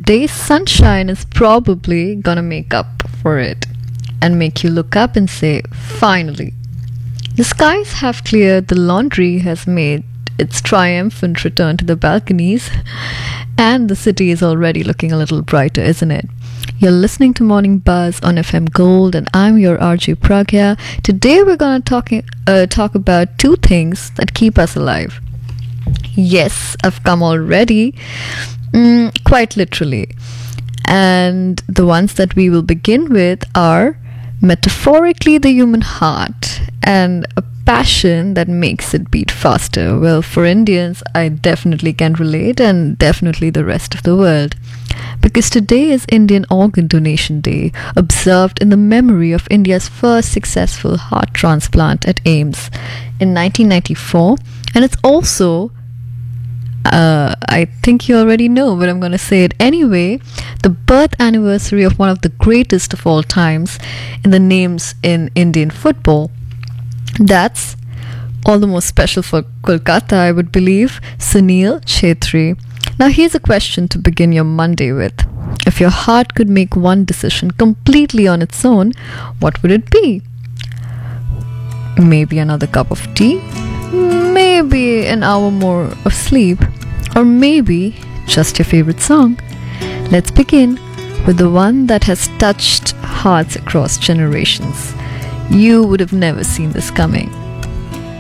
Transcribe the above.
today's sunshine is probably gonna make up for it and make you look up and say, finally. The skies have cleared, the laundry has made its triumphant return to the balconies, and the city is already looking a little brighter, isn't it? You're listening to Morning Buzz on FM Gold, and I'm your RJ Pragya. Today we're going to talk about two things that keep us alive. Yes, I've come already, quite literally. And the ones that we will begin with are metaphorically the human heart and a passion that makes it beat faster. Well, for Indians, I definitely can relate, and definitely the rest of the world. Because today is Indian Organ Donation Day, observed in the memory of India's first successful heart transplant at AIIMS in 1994. And it's also, I think you already know, but I'm going to say it anyway, the birth anniversary of one of the greatest of all times in the names in Indian football. That's all the more special for Kolkata, I would believe, Sunil Chhetri. Now here's a question to begin your Monday with. If your heart could make one decision completely on its own, what would it be? Maybe another cup of tea? Maybe an hour more of sleep? Or maybe just your favorite song? Let's begin with the one that has touched hearts across generations. You would have never seen this coming.